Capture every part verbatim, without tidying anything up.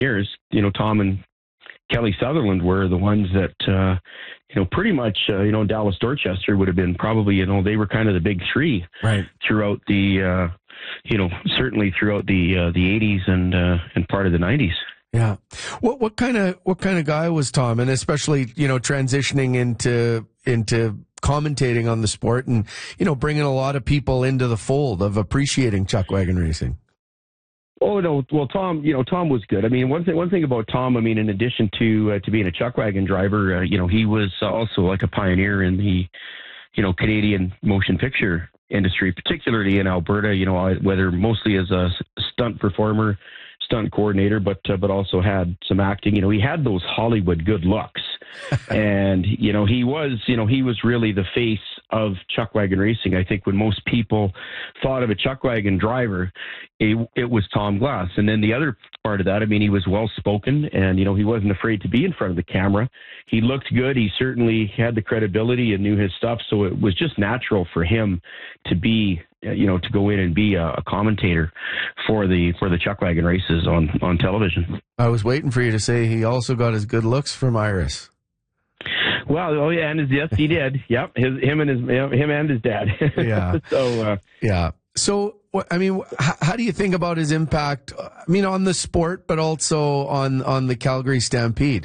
years. You know, Tom and Kelly Sutherland were the ones that, uh, you know, pretty much, uh, you know, Dallas Dorchester would have been probably, you know, they were kind of the big three right. throughout the, uh, you know, certainly throughout the uh, the eighties and uh, and part of the nineties. Yeah. What what kind of what kind of guy was Tom, and especially, you know, transitioning into into commentating on the sport and, you know, bringing a lot of people into the fold of appreciating chuck wagon racing? Oh no, well Tom, you know Tom was good. I mean, one thing, one thing about Tom, I mean, in addition to uh, to being a chuck wagon driver, uh, you know, he was also like a pioneer in the, you know, Canadian motion picture industry, particularly in Alberta. You know, whether mostly as a stunt performer, stunt coordinator, but uh, but also had some acting. You know, he had those Hollywood good looks, and you know, he was, you know, he was really the face of chuck wagon racing. I think when most people thought of a chuck wagon driver, it, it was Tom Glass. And then the other part of that, I mean, he was well spoken, and you know, he wasn't afraid to be in front of the camera. He looked good. He certainly had the credibility and knew his stuff. So it was just natural for him to be, you know, to go in and be a, a commentator for the for the chuck wagon races on on television. I was waiting for you to say he also got his good looks from Iris. Well, oh yeah, and his, yes, he did. Yep, his, him and his him and his dad. Yeah. so uh, yeah. So I mean, how, how do you think about his impact? I mean, on the sport, but also on on the Calgary Stampede.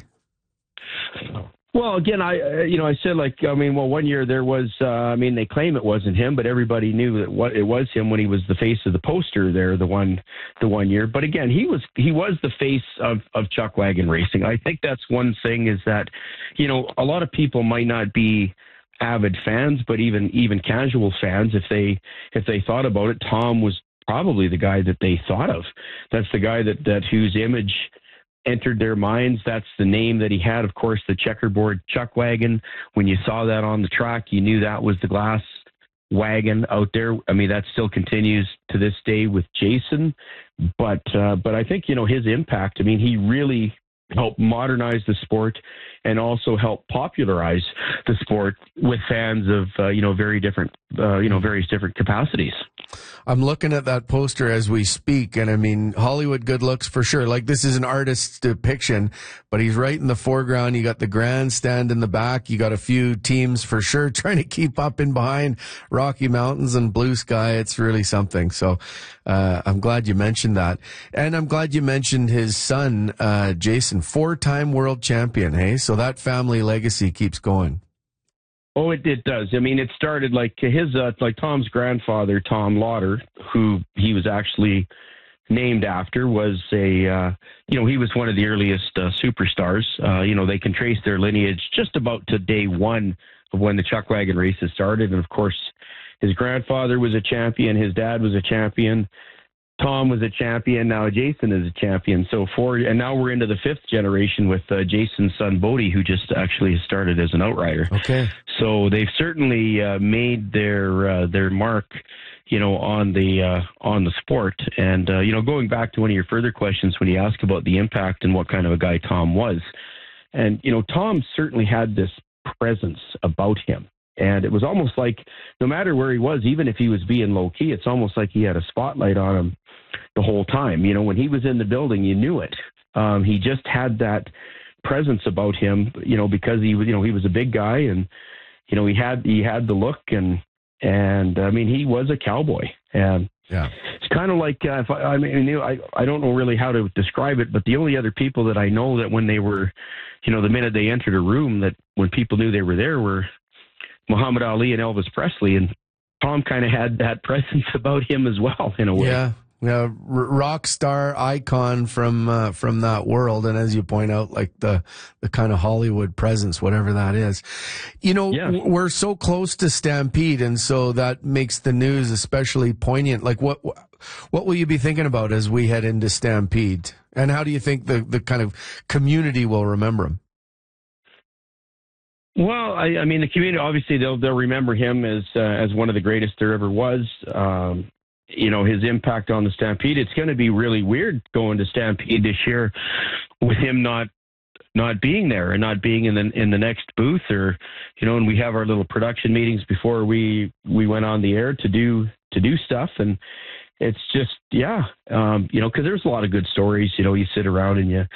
Well, again, I uh, you know I said like I mean, well, one year there was uh, I mean they claim it wasn't him, but everybody knew that what it was him when he was the face of the poster there the one the one year. But again, he was he was the face of of chuck wagon racing. I think that's one thing is that, you know, a lot of people might not be avid fans, but even even casual fans, if they if they thought about it, Tom was probably the guy that they thought of. That's the guy that that whose image entered their minds. That's the name that he had. Of course, the checkerboard chuck wagon. When you saw that on the track, you knew that was the Glass wagon out there. I mean, that still continues to this day with Jason. But uh, but I think, you know, his impact, I mean, he really helped modernize the sport and also help popularize the sport with fans of, uh, you know, very different, uh, you know, various different capacities. I'm looking at that poster as we speak, and I mean, Hollywood good looks for sure. Like, this is an artist's depiction, but he's right in the foreground. You got the grandstand in the back. You got a few teams for sure trying to keep up in behind Rocky Mountains and Blue Sky. It's really something. So, uh, I'm glad you mentioned that. And I'm glad you mentioned his son, uh, Jason, four-time world champion. Hey, so that family legacy keeps going. Oh, it, it does. I mean, it started like his, uh, like Tom's grandfather, Tom Lauder, who he was actually named after, was a, uh, you know, he was one of the earliest uh, superstars. Uh, you know, they can trace their lineage just about to day one of when the chuck wagon races started. And of course, his grandfather was a champion. His dad was a champion. Tom was a champion. Now Jason is a champion. So four, and now we're into the fifth generation with uh, Jason's son Bodie, who just actually started as an outrider. Okay. So they've certainly uh, made their uh, their mark, you know, on the uh, on the sport. And uh, you know, going back to one of your further questions when you ask about the impact and what kind of a guy Tom was, and you know, Tom certainly had this presence about him. And it was almost like no matter where he was, even if he was being low key, it's almost like he had a spotlight on him the whole time. You know, when he was in the building, you knew it. Um, he just had that presence about him, you know, because he was, you know, he was a big guy, and you know, he had he had the look, and and I mean, he was a cowboy. And yeah, it's kind of like uh, if I, I mean, you know, I I don't know really how to describe it, but the only other people that I know that when they were, you know, the minute they entered a room, that when people knew they were there were Muhammad Ali and Elvis Presley, and Tom kind of had that presence about him as well, in a way. Yeah, yeah, r- rock star icon from uh, from that world, and as you point out, like the the kind of Hollywood presence, whatever that is. You know, yeah. w- we're so close to Stampede, and so that makes the news especially poignant. Like, what what will you be thinking about as we head into Stampede, and how do you think the the kind of community will remember him? Well, I, I mean, the community, obviously, they'll they'll remember him as uh, as one of the greatest there ever was. Um, you know, his impact on the Stampede. It's going to be really weird going to Stampede this year with him not not being there and not being in the in the next booth, or you know. And we have our little production meetings before we we went on the air to do to do stuff, and it's just, yeah, um, you know, because there's a lot of good stories. You know, you sit around and you